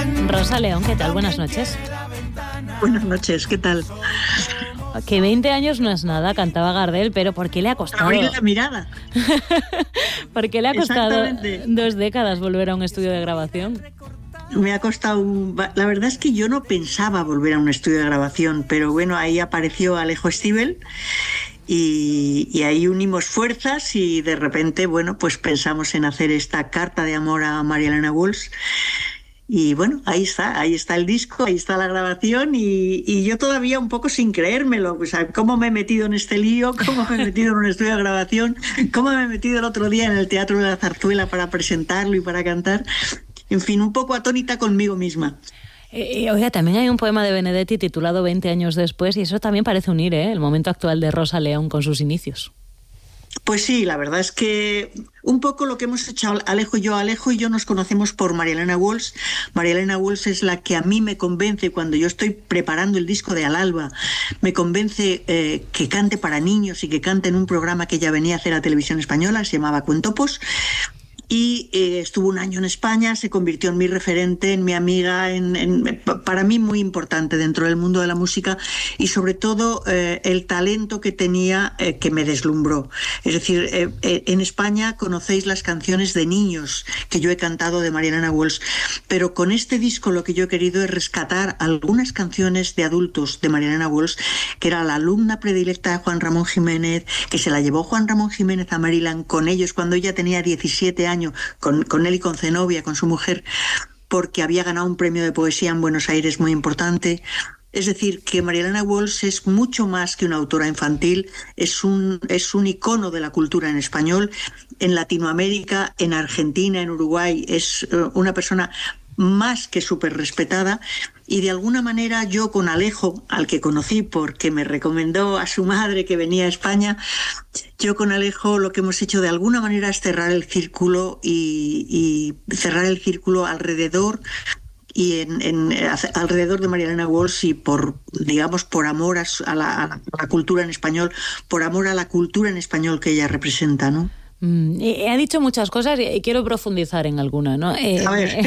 Rosa León, ¿qué tal? Buenas noches. Buenas noches, ¿qué tal? Que 20 años no es nada, cantaba Gardel, pero ¿por qué le ha costado? Abrir la mirada. ¿Por qué le ha costado 2 décadas volver a un estudio de grabación? Me ha costado... La verdad es que yo no pensaba volver a un estudio de grabación, pero bueno, ahí apareció Alejo Stivel y ahí unimos fuerzas y de repente, bueno, pues pensamos en hacer esta carta de amor a María Elena Walsh. Y bueno, ahí está el disco, ahí está la grabación y yo todavía un poco sin creérmelo, o sea, cómo me he metido en este lío, cómo me he metido en un estudio de grabación, cómo me he metido el otro día en el Teatro de la Zarzuela para presentarlo y para cantar, en fin, un poco atónita conmigo misma. Oiga, también hay un poema de Benedetti titulado 20 años después y eso también parece unir el momento actual de Rosa León con sus inicios. Pues sí, la verdad es que un poco lo que hemos hecho Alejo y yo nos conocemos por María Elena Walsh. María Elena Walsh es la que a mí me convence cuando yo estoy preparando el disco de Al Alba, me convence que cante para niños y que cante en un programa que ella venía a hacer a Televisión Española, se llamaba Cuentopos. Y estuvo un año en España, se convirtió en mi referente, en mi amiga, para mí muy importante dentro del mundo de la música y sobre todo el talento que tenía que me deslumbró. Es decir, en España conocéis las canciones de niños que yo he cantado de María Elena Walsh, pero con este disco lo que yo he querido es rescatar algunas canciones de adultos de María Elena Walsh, que era la alumna predilecta de Juan Ramón Jiménez, que se la llevó Juan Ramón Jiménez a Maryland con ellos cuando ella tenía 17 años, con él y con Zenobia, con su mujer, porque había ganado un premio de poesía en Buenos Aires muy importante. Es decir, que María Elena Walsh es mucho más que una autora infantil, es un icono de la cultura en español, en Latinoamérica, en Argentina, en Uruguay, es una persona más que súper respetada. Y de alguna manera yo con Alejo, al que conocí porque me recomendó a su madre que venía a España, yo con Alejo lo que hemos hecho de alguna manera es cerrar el círculo y cerrar el círculo alrededor y alrededor de María Elena Walsh y por amor a la cultura en español, por amor a la cultura en español que ella representa, ¿no? Ha dicho muchas cosas y quiero profundizar en alguna, ¿no? A ver,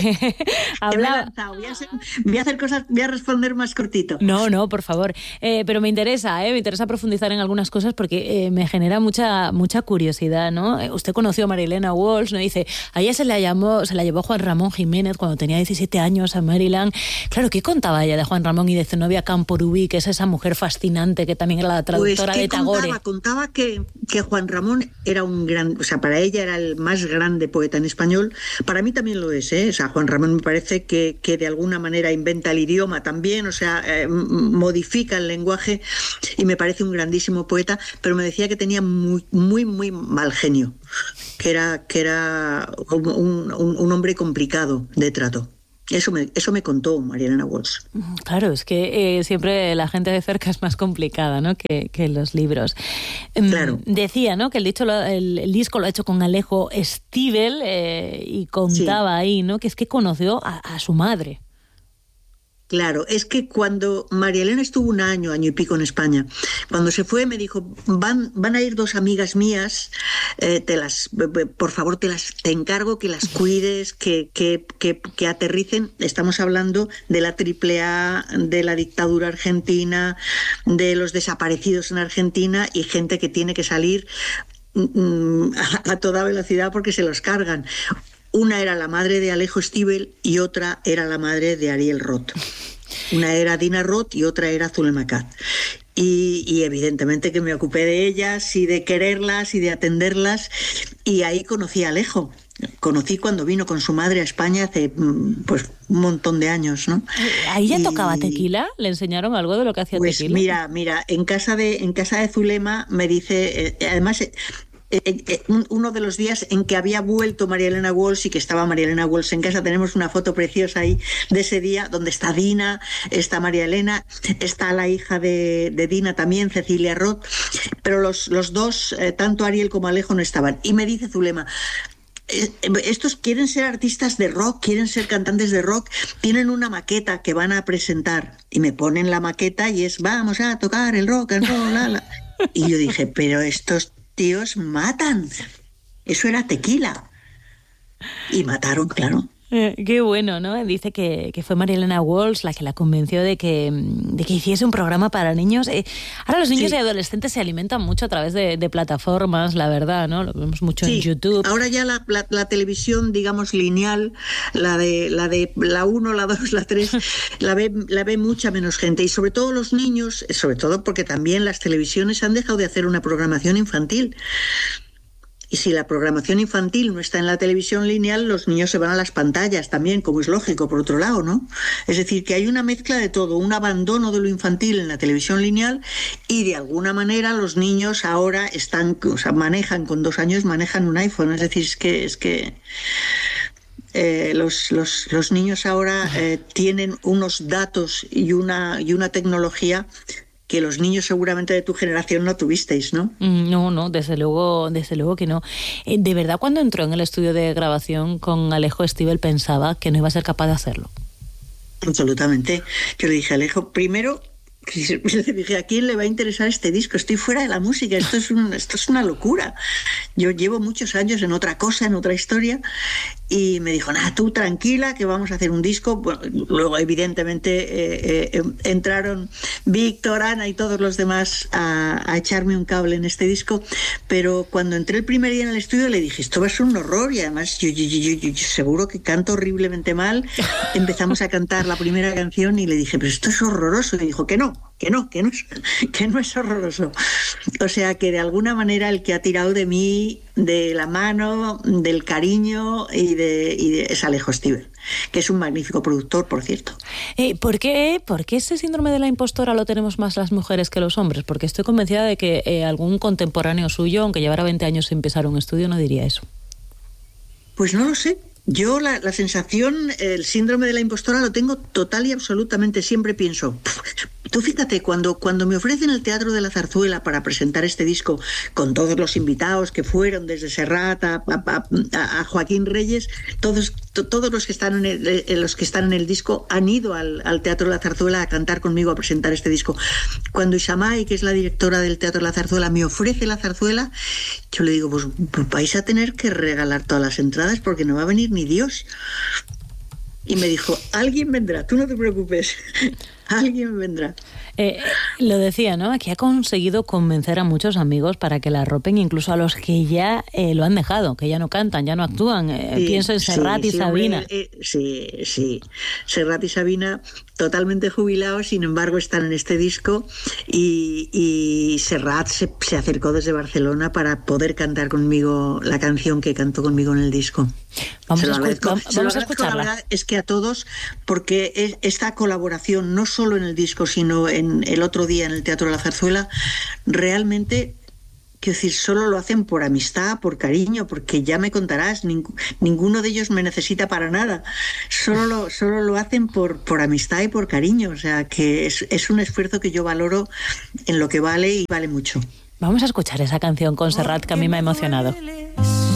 voy a hacer cosas, voy a responder más cortito. No, por favor. Pero me interesa profundizar en algunas cosas porque me genera mucha curiosidad, ¿no? Usted conoció a María Elena Walsh, ¿no? Dice, a ella se la llevó Juan Ramón Jiménez cuando tenía 17 años a Maryland. Claro, ¿qué contaba ella de Juan Ramón y de Zenobia Camporubí, que es esa mujer fascinante que también era la traductora de Tagore? Contaba que Juan Ramón era un gran... O sea, para ella era el más grande poeta en español. Para mí también lo es, ¿eh? O sea, Juan Ramón me parece que de alguna manera inventa el idioma también, o sea, modifica el lenguaje y me parece un grandísimo poeta, pero me decía que tenía muy, muy, muy mal genio, que era un hombre complicado de trato. Eso me contó María Elena Walsh. Claro, es que siempre la gente de cerca es más complicada, ¿no? que los libros. Claro. Decía, ¿no? Que el disco lo ha hecho con Alejo Stivel y contaba ahí, ¿no? Que es que conoció a su madre. Claro, es que cuando María Elena estuvo un año y pico en España, cuando se fue me dijo, van a ir 2 amigas mías, por favor te encargo que las cuides, que aterricen. Estamos hablando de la AAA, de la dictadura argentina, de los desaparecidos en Argentina y gente que tiene que salir a toda velocidad porque se los cargan. Una era la madre de Alejo Stivel y otra era la madre de Ariel Roth. Una era Dina Roth y otra era Zulema Katz. Y evidentemente que me ocupé de ellas y de quererlas y de atenderlas. Y ahí conocí a Alejo. Conocí cuando vino con su madre a España hace pues un montón de años, ¿no? ¿Ahí ya tocaba tequila? ¿Le enseñaron algo de lo que hacía tequila? Mira, en casa de Zulema me dice, además uno de los días en que había vuelto María Elena Walsh y que estaba María Elena Walsh en casa, tenemos una foto preciosa ahí de ese día donde está Dina, está María Elena, está la hija de Dina también, Cecilia Roth, pero los dos, tanto Ariel como Alejo, no estaban. Y me dice Zulema, estos quieren ser artistas de rock, quieren ser cantantes de rock, tienen una maqueta que van a presentar y me ponen la maqueta y es vamos a tocar el rock and roll, y yo dije, pero estos tíos matan, eso era tequila. Y mataron, claro. Qué bueno, ¿no? Dice que fue Marilena Walsh la que la convenció de que hiciese un programa para niños. Ahora los niños y adolescentes se alimentan mucho a través de plataformas, la verdad, ¿no? Lo vemos mucho en YouTube. Ahora ya la televisión, digamos, lineal, la 1, la 2, la 3, la ve mucha menos gente. Y sobre todo los niños, sobre todo porque también las televisiones han dejado de hacer una programación infantil. Y si la programación infantil no está en la televisión lineal, los niños se van a las pantallas también, como es lógico, por otro lado, ¿no? Es decir, que hay una mezcla de todo, un abandono de lo infantil en la televisión lineal y de alguna manera los niños ahora manejan, con 2 años, manejan un iPhone. Es decir, es que los niños ahora tienen unos datos y una tecnología que los niños seguramente de tu generación no tuvisteis, ¿no? No, desde luego que no. ¿De verdad cuando entró en el estudio de grabación con Alejo Stivel pensaba que no iba a ser capaz de hacerlo? Absolutamente. Yo le dije a Alejo, primero, le dije, ¿a quién le va a interesar este disco? Estoy fuera de la música, esto es una locura. Yo llevo muchos años en otra cosa, en otra historia, y me dijo, nada, tú tranquila, que vamos a hacer un disco. Bueno, luego evidentemente entraron Víctor, Ana y todos los demás a echarme un cable en este disco, pero cuando entré el primer día en el estudio le dije, esto va a ser un horror, y además yo seguro que canto horriblemente mal. Empezamos a cantar la primera canción y le dije, pero esto es horroroso, y dijo que no es horroroso. O sea que de alguna manera el que ha tirado de mí, de la mano, del cariño es Alejo Stivel, que es un magnífico productor, por cierto. ¿Por qué ese síndrome de la impostora lo tenemos más las mujeres que los hombres? Porque estoy convencida de que algún contemporáneo suyo, aunque llevara 20 años sin pisar un estudio, no diría eso. Pues no lo sé. Yo la sensación, el síndrome de la impostora lo tengo total y absolutamente. Siempre pienso, tú fíjate, cuando me ofrecen el Teatro de la Zarzuela para presentar este disco con todos los invitados que fueron, desde Serrat a Joaquín Reyes, todos los que están en el disco han ido al Teatro de la Zarzuela a cantar conmigo, a presentar este disco. Cuando Isamay, que es la directora del Teatro de la Zarzuela, me ofrece la zarzuela, yo le digo, pues vais a tener que regalar todas las entradas porque no va a venir ni Dios. Y me dijo, alguien vendrá, tú no te preocupes, alguien vendrá. Lo decía, ¿no? Que ha conseguido convencer a muchos amigos para que la arropen, incluso a los que ya lo han dejado, que ya no cantan, ya no actúan. Pienso en Serrat y Sabina. Sí. Serrat y Sabina totalmente jubilados, sin embargo están en este disco, y Serrat se acercó desde Barcelona para poder cantar conmigo la canción que cantó conmigo en el disco. Vamos a escucharla. La verdad es que a todos, porque esta colaboración, no solo en el disco, sino en el otro día en el Teatro de la Zarzuela, realmente, quiero decir, solo lo hacen por amistad, por cariño, porque ya me contarás, ninguno de ellos me necesita para nada, solo lo hacen por amistad y por cariño. O sea que es un esfuerzo que yo valoro en lo que vale, y vale mucho. Vamos a escuchar esa canción con Serrat, que a mí me ha emocionado.